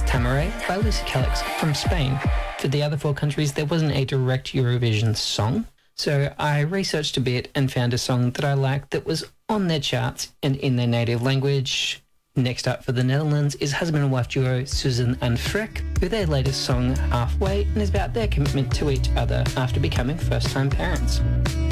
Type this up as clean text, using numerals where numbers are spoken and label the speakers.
Speaker 1: Tamaré by Lucy Calix from Spain. For the other 4 countries, there wasn't a direct Eurovision song, so I researched a bit and found a song that I liked that was on their charts and in their native language. Next up for the Netherlands is husband and wife duo Susan and Freck, with their latest song Halfway, and is about their commitment to each other after becoming first-time parents.